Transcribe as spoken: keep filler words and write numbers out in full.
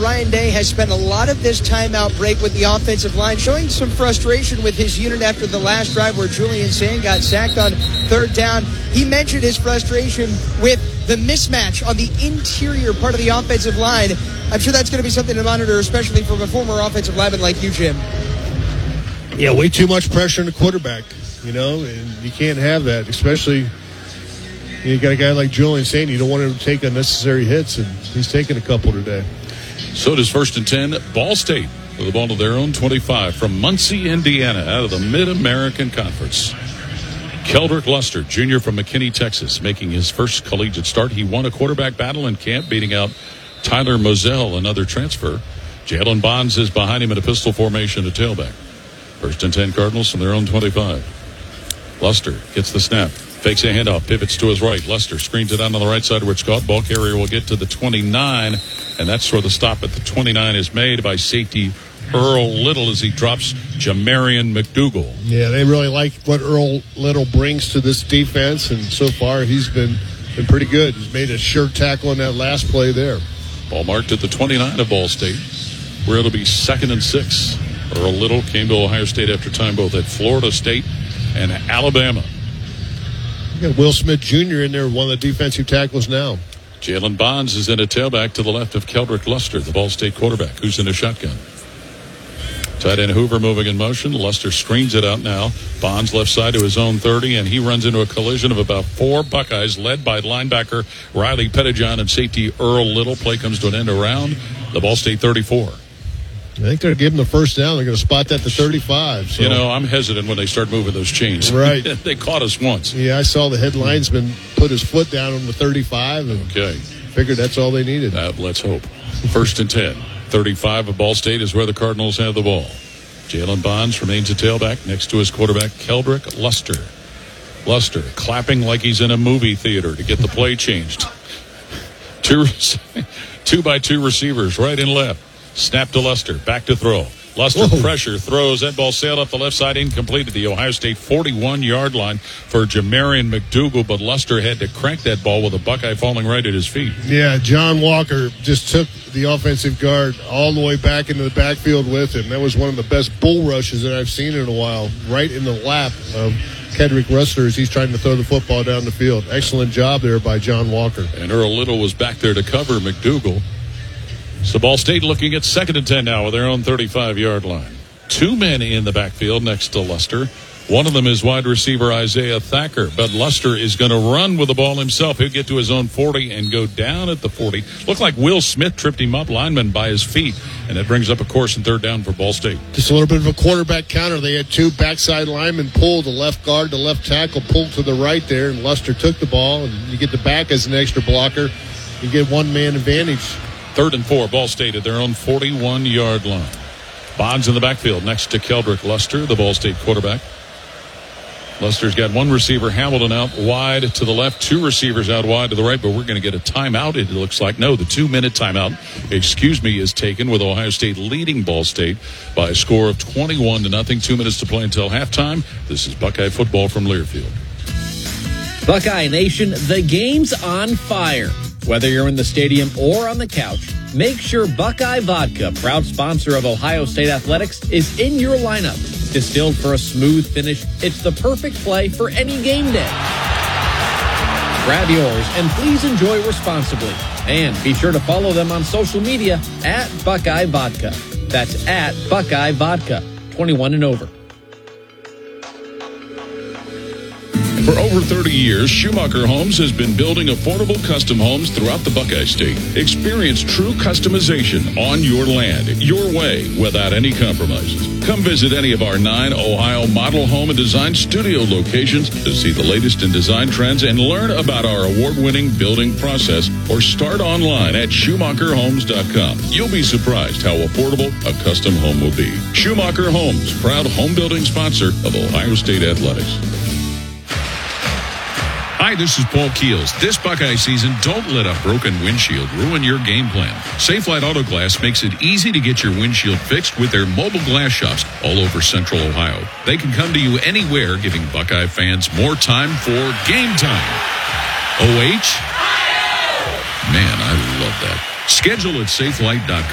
Ryan Day has spent a lot of this timeout break with the offensive line, showing some frustration with his unit after the last drive where Julian Sand got sacked on third down. He mentioned his frustration with the mismatch on the interior part of the offensive line. I'm sure that's going to be something to monitor, especially from a former offensive lineman like you, Jim. Yeah, way too much pressure on the quarterback, you know, and you can't have that, especially you got a guy like Julian Sand. You don't want him to take unnecessary hits, and he's taking a couple today. So does first and ten, Ball State with the ball to their own twenty-five from Muncie, Indiana, out of the Mid-American Conference. Keldrick Luster, junior from McKinney, Texas, making his first collegiate start. He won a quarterback battle in camp, beating out Tyler Moselle, another transfer. Jalen Bonds is behind him in a pistol formation at tailback. First and ten, Cardinals from their own twenty-five. Luster gets the snap, fakes a handoff, pivots to his right. Luster screens it out on the right side where it's caught. Ball carrier will get to the twenty-nine, and that's where the stop at the twenty-nine is made by safety Earl Little as he drops Jamarian McDougal. Yeah, they really like what Earl Little brings to this defense, and so far he's been, been pretty good. He's made a sure tackle on that last play there. Ball marked at the twenty-nine of Ball State, where it'll be second and six. Earl Little came to Ohio State after time both at Florida State and Alabama. You got Will Smith Junior in there, one of the defensive tackles now. Jalen Bonds is in a tailback to the left of Keldrick Luster, the Ball State quarterback, who's in a shotgun. Tight end Hoover moving in motion. Luster screens it out now. Bonds left side to his own thirty, and he runs into a collision of about four Buckeyes, led by linebacker Riley Pettijohn and safety Earl Little. Play comes to an end around the Ball State thirty-four. I think they're giving the first down. They're going to spot that to thirty-five. So. You know, I'm hesitant when they start moving those chains. Right. They caught us once. Yeah, I saw the head linesman put his foot down on the thirty-five, and okay. Figured that's all they needed. Uh, let's hope. First and ten. thirty-five of Ball State is where the Cardinals have the ball. Jalen Bonds remains a tailback next to his quarterback, Keldrick Luster. Luster clapping like he's in a movie theater to get the play changed. Two, two by two receivers, right and left. Snap to Luster, back to throw. Luster Whoa. pressure, throws. That ball sailed up the left side, incomplete at the Ohio State forty-one-yard line for Jamarian McDougal, but Luster had to crank that ball with a Buckeye falling right at his feet. Yeah, John Walker just took the offensive guard all the way back into the backfield with him. That was one of the best bull rushes that I've seen in a while, right in the lap of Keldrick Luster as he's trying to throw the football down the field. Excellent job there by John Walker. And Earl Little was back there to cover McDougal. So Ball State looking at second and ten now with their own thirty-five-yard line. Two men in the backfield next to Luster. One of them is wide receiver Isaiah Thacker, but Luster is going to run with the ball himself. He'll get to his own forty and go down at the forty. Looked like Will Smith tripped him up, lineman by his feet, and it brings up a course and third down for Ball State. Just a little bit of a quarterback counter. They had two backside linemen pull, the left guard, the left tackle pulled to the right there, and Luster took the ball, and you get the back as an extra blocker. You get one-man advantage. Third and four, Ball State at their own forty-one-yard line. Bonds in the backfield next to Keldrick Luster, the Ball State quarterback. Luster's got one receiver, Hamilton, out wide to the left, two receivers out wide to the right, but we're going to get a timeout, it looks like. No, the two-minute timeout, excuse me, is taken with Ohio State leading Ball State by a score of twenty-one to nothing. Two minutes to play until halftime. This is Buckeye football from Learfield. Buckeye Nation, the game's on fire. Whether you're in the stadium or on the couch, make sure Buckeye Vodka, proud sponsor of Ohio State Athletics, is in your lineup. Distilled for a smooth finish, it's the perfect play for any game day. Grab yours and please enjoy responsibly. And be sure to follow them on social media at Buckeye Vodka. That's at Buckeye Vodka, twenty-one and over. For over thirty years, Schumacher Homes has been building affordable custom homes throughout the Buckeye State. Experience true customization on your land, your way, without any compromises. Come visit any of our nine Ohio model home and design studio locations to see the latest in design trends and learn about our award-winning building process, or start online at Schumacher Homes dot com. You'll be surprised how affordable a custom home will be. Schumacher Homes, proud home building sponsor of Ohio State Athletics. Hi, this is Paul Keels. This Buckeye season, don't let a broken windshield ruin your game plan. Safelite Auto Glass makes it easy to get your windshield fixed with their mobile glass shops all over Central Ohio. They can come to you anywhere, giving Buckeye fans more time for game time. O H? Man, I love that. Schedule at safelite dot com.